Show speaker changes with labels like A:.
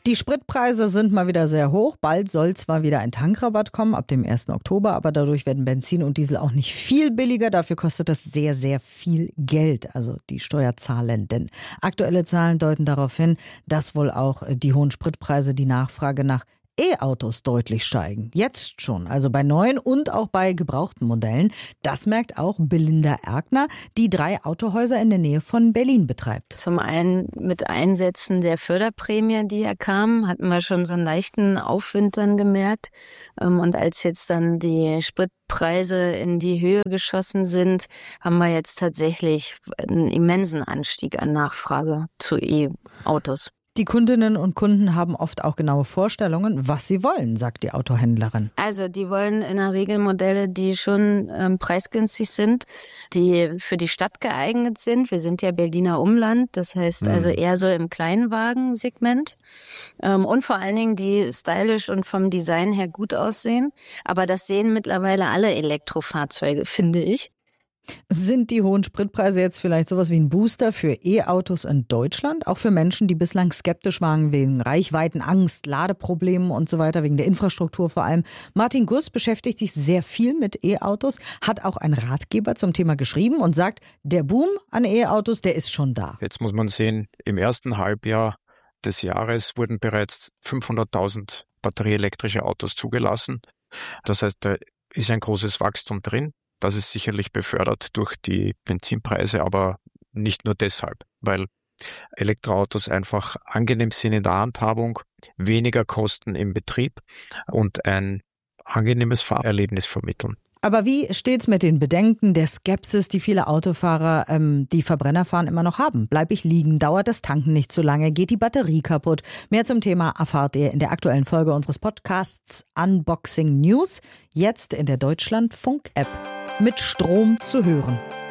A: Die Spritpreise sind mal wieder sehr hoch. Bald soll zwar wieder ein Tankrabatt kommen, ab dem 1. Oktober, aber dadurch werden Benzin und Diesel auch nicht viel billiger. Dafür kostet das sehr, sehr viel Geld, also die Steuerzahlenden. Aktuelle Zahlen deuten darauf hin, dass wohl auch die hohen Spritpreise die Nachfrage nach E-Autos deutlich steigen. Jetzt schon, also bei neuen und auch bei gebrauchten Modellen. Das merkt auch Belinda Erkner, die 3 Autohäuser in der Nähe von Berlin betreibt.
B: Zum einen mit Einsätzen der Förderprämie, die ja kamen, hatten wir schon so einen leichten Aufwind dann gemerkt. Und als jetzt dann die Spritpreise in die Höhe geschossen sind, haben wir jetzt tatsächlich einen immensen Anstieg an Nachfrage zu E-Autos.
A: Die Kundinnen und Kunden haben oft auch genaue Vorstellungen, was sie wollen, sagt die Autohändlerin.
B: Also die wollen in der Regel Modelle, die schon preisgünstig sind, die für die Stadt geeignet sind. Wir sind ja Berliner Umland, das heißt also eher so im Kleinwagensegment. Und vor allen Dingen, die stylisch und vom Design her gut aussehen. Aber das sehen mittlerweile alle Elektrofahrzeuge, finde ich.
A: Sind die hohen Spritpreise jetzt vielleicht sowas wie ein Booster für E-Autos in Deutschland? Auch für Menschen, die bislang skeptisch waren wegen Reichweitenangst, Ladeproblemen und so weiter, wegen der Infrastruktur vor allem. Martin Guss beschäftigt sich sehr viel mit E-Autos, hat auch einen Ratgeber zum Thema geschrieben und sagt, der Boom an E-Autos, der ist schon da.
C: Jetzt muss man sehen, im ersten Halbjahr des Jahres wurden bereits 500.000 batterieelektrische Autos zugelassen. Das heißt, da ist ein großes Wachstum drin. Das ist sicherlich befördert durch die Benzinpreise, aber nicht nur deshalb, weil Elektroautos einfach angenehm sind in der Handhabung, weniger Kosten im Betrieb und ein angenehmes Fahrerlebnis vermitteln.
A: Aber wie steht's mit den Bedenken, der Skepsis, die viele Autofahrer, die Verbrenner fahren, immer noch haben? Bleib ich liegen? Dauert das Tanken nicht zu lange? Geht die Batterie kaputt? Mehr zum Thema erfahrt ihr in der aktuellen Folge unseres Podcasts Unboxing News, jetzt in der Deutschlandfunk-App mit Strom zu hören.